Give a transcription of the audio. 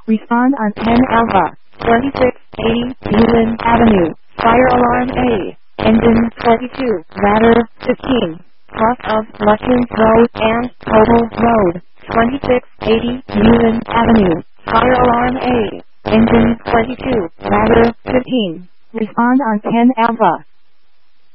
Respond on 10 Alpha, 2680 Newland Avenue, Fire Alarm A, Engine 22, Ladder 15, cross of Lutyens Road and Total Road, 2680 Newland Avenue, Fire Alarm A, Engine 22, Ladder 15. Respond on 10 Alpha.